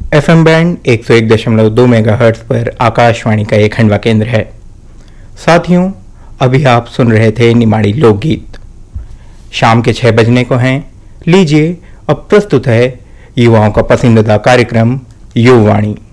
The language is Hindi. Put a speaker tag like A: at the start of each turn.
A: एफएम बैंड 101.2 मेगाहर्ट्ज पर आकाशवाणी का एक खंडवा केंद्र है। साथियों, अभी आप सुन रहे थे निमाड़ी लोकगीत। शाम के 6 बजने को हैं। लीजिए अब प्रस्तुत है युवाओं का पसंदीदा कार्यक्रम युवावाणी।